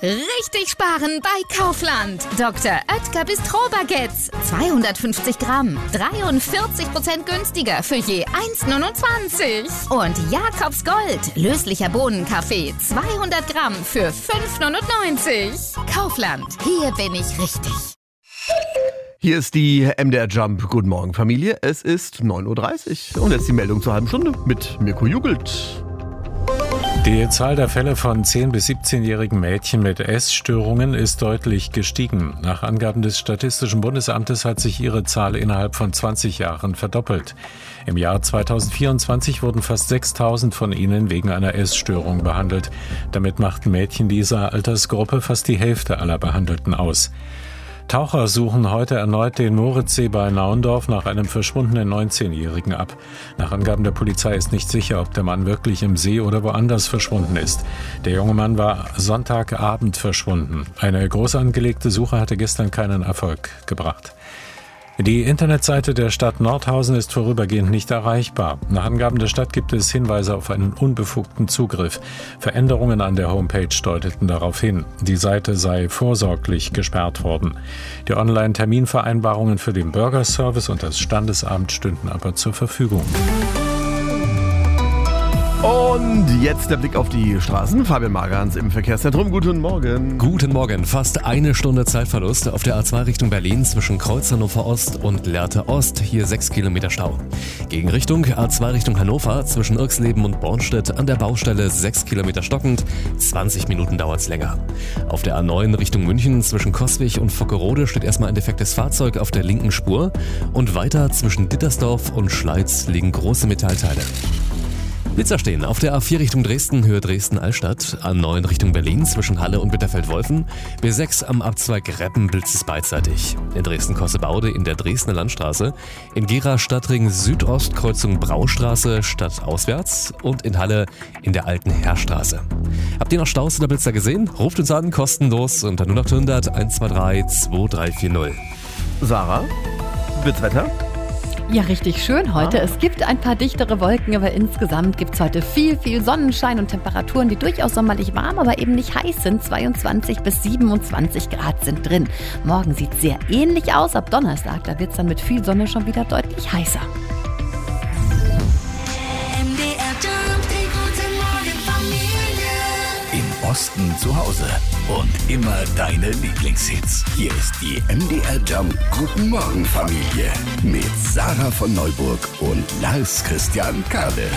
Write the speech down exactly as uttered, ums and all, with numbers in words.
Richtig sparen bei Kaufland. Doktor Oetker Bistro-Baguettes. zweihundertfünfzig Gramm. dreiundvierzig Prozent günstiger für je eins Komma neunundzwanzig. Und Jakobs Gold. Löslicher Bohnenkaffee. zweihundert Gramm für fünf Komma neunundneunzig. Kaufland. Hier bin ich richtig. Hier ist die M D R Jump. Guten Morgen, Familie. Es ist neun Uhr dreißig und jetzt die Meldung zur halben Stunde mit Mirko Jugelt. Die Zahl der Fälle von zehn- bis siebzehnjährigen Mädchen mit Essstörungen ist deutlich gestiegen. Nach Angaben des Statistischen Bundesamtes hat sich ihre Zahl innerhalb von zwanzig Jahren verdoppelt. Im Jahr zweitausendvierundzwanzig wurden fast sechstausend von ihnen wegen einer Essstörung behandelt. Damit machten Mädchen dieser Altersgruppe fast die Hälfte aller Behandelten aus. Taucher suchen heute erneut den Moritzsee bei Naundorf nach einem verschwundenen neunzehnjährigen ab. Nach Angaben der Polizei ist nicht sicher, ob der Mann wirklich im See oder woanders verschwunden ist. Der junge Mann war Sonntagabend verschwunden. Eine groß angelegte Suche hatte gestern keinen Erfolg gebracht. Die Internetseite der Stadt Nordhausen ist vorübergehend nicht erreichbar. Nach Angaben der Stadt gibt es Hinweise auf einen unbefugten Zugriff. Veränderungen an der Homepage deuteten darauf hin. Die Seite sei vorsorglich gesperrt worden. Die Online-Terminvereinbarungen für den Bürgerservice und das Standesamt stünden aber zur Verfügung. Und jetzt der Blick auf die Straßen. Fabian Magerhans im Verkehrszentrum. Guten Morgen. Guten Morgen. Fast eine Stunde Zeitverlust auf der A zwei Richtung Berlin zwischen Kreuz Hannover Ost und Lehrte Ost. Hier sechs Kilometer Stau. Gegenrichtung A zwei Richtung Hannover zwischen Irxleben und Bornstedt an der Baustelle sechs Kilometer stockend. zwanzig Minuten dauert's länger. Auf der A neun Richtung München zwischen Coswig und Vockerode steht erstmal ein defektes Fahrzeug auf der linken Spur. Und weiter zwischen Dittersdorf und Schleiz liegen große Metallteile. Blitzer stehen auf der A vier Richtung Dresden, Höhe Dresden-Altstadt, A neun Richtung Berlin zwischen Halle und Bitterfeld-Wolfen, B sechs am Abzweig Reppen blitzt es beidseitig. In Dresden-Kossebaude in der Dresdner Landstraße, in Gera Stadtring Südost Kreuzung Braustraße stadtauswärts und in Halle in der alten Heerstraße. Habt ihr noch Staus oder Blitzer gesehen? Ruft uns an, kostenlos unter null acht hundert eins zwei drei zwei drei vier null. Sarah, Blitzwetter? Ja, richtig schön heute. Es gibt ein paar dichtere Wolken, aber insgesamt gibt es heute viel, viel Sonnenschein und Temperaturen, die durchaus sommerlich warm, aber eben nicht heiß sind. zweiundzwanzig bis siebenundzwanzig Grad sind drin. Morgen sieht es sehr ähnlich aus. Ab Donnerstag, da wird es dann mit viel Sonne schon wieder deutlich heißer. Im Osten zu Hause und immer deine Lieblingshits. Hier ist die M D R Jump Guten Morgen Familie mit Sarah von Neuburg und Lars Christian Kade.